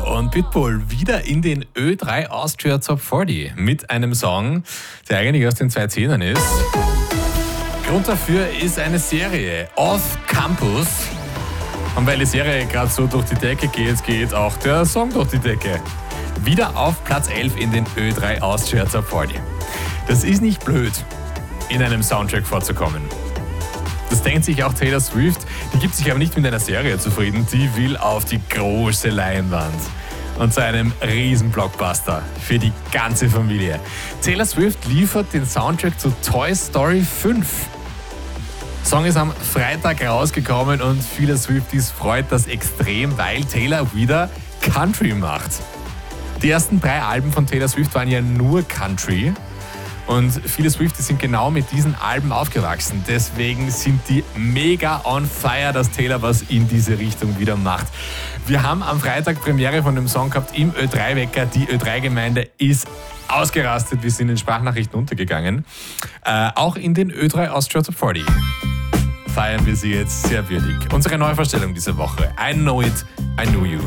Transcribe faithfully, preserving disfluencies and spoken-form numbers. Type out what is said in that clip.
und Pitbull wieder in den Ö drei Austria Top vierzig mit einem Song, der eigentlich aus den zweitausendern ist. Grund dafür ist eine Serie, Off Campus. Und weil die Serie gerade so durch die Decke geht, geht auch der Song durch die Decke. Wieder auf Platz elf in den Ö drei Austria Top vierzig. Das ist nicht blöd, in einem Soundtrack vorzukommen. Das denkt sich auch Taylor Swift. Die gibt sich aber nicht mit einer Serie zufrieden. Die will auf die große Leinwand. Und zu einem riesen Blockbuster für die ganze Familie. Taylor Swift liefert den Soundtrack zu Toy Story fünf. Der Song ist am Freitag rausgekommen und viele Swifties freut das extrem, weil Taylor wieder Country macht. Die ersten drei Alben von Taylor Swift waren ja nur Country. Und viele Swifties sind genau mit diesen Alben aufgewachsen. Deswegen sind die mega on fire, dass Taylor was in diese Richtung wieder macht. Wir haben am Freitag Premiere von dem Song gehabt im Ö drei Wecker. Die Ö drei Gemeinde ist ausgerastet. Wir sind in Sprachnachrichten untergegangen. Äh, auch in den Ö drei Austria Top vierzig feiern wir sie jetzt sehr würdig. Unsere Neuvorstellung diese Woche. I Know It, I Knew You.